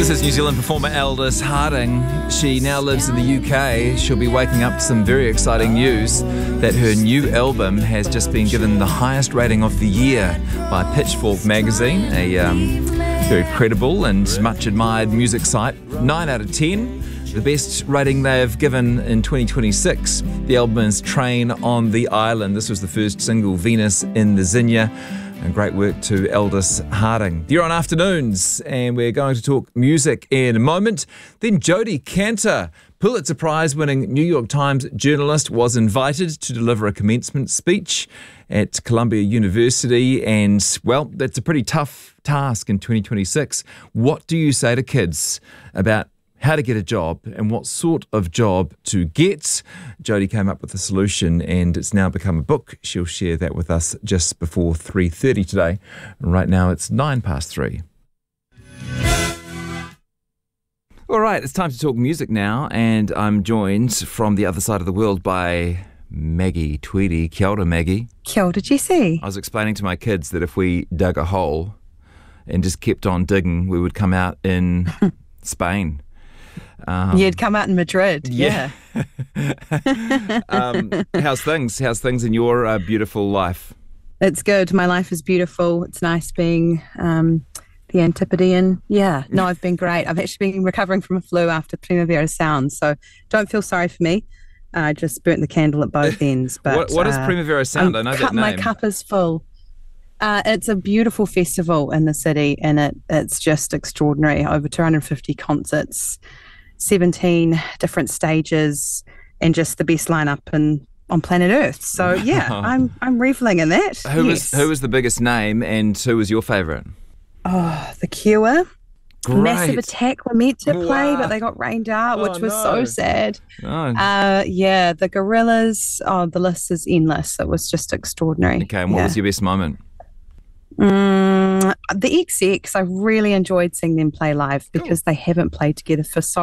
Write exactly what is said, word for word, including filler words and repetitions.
This is New Zealand performer Aldous Harding. She now lives in the U K. She'll be waking up to some very exciting news that her new album has just been given the highest rating of the year by Pitchfork magazine, a um, very credible and much admired music site. nine out of ten, the best rating they have given in twenty twenty-six. The album is Train on the Island. This was the first single, Venus in the Zinnia. And great work to Aldous Harding. You're on Afternoons, and we're going to talk music in a moment. Then Jodi Kantor, Pulitzer Prize-winning New York Times journalist, was invited to deliver a commencement speech at Columbia University. And, well, that's a pretty tough task in twenty twenty-six. What do you say to kids about how to get a job and what sort of job to get? Jodi came up with a solution, and it's now become a book. She'll share that with us just before three thirty today. Right now it's nine past three. All right, it's time to talk music now, and I'm joined from the other side of the world by Maggie Tweedy. Kia ora, Maggie. Kia ora, Jesse. I was explaining to my kids that if we dug a hole and just kept on digging, we would come out in Spain. Um, You'd come out in Madrid, yeah. yeah. um, how's things? How's things in your uh, beautiful life? It's good. My life is beautiful. It's nice being um, the Antipodean. Yeah, no, I've been great. I've actually been recovering from a flu after Primavera Sound, so don't feel sorry for me. I uh, just burnt the candle at both ends. But what, what is uh, Primavera Sound? I'm I know cu- that name. My cup is full. Uh, it's a beautiful festival in the city, and it it's just extraordinary. Over two hundred fifty concerts, seventeen different stages, and just the best lineup in, on planet Earth. So yeah, I'm I'm reveling in that. Who yes. was who was the biggest name, and who was your favourite? Oh, The Cure. Great. Massive Attack were meant to play, Wow. but they got rained out, Oh, which was no. so sad. Oh. Uh, yeah, the Gorillas. Oh, the list is endless. It was just extraordinary. Okay, and what yeah. was your best moment? Mm, the X X, I really enjoyed seeing them play live because they haven't played together for so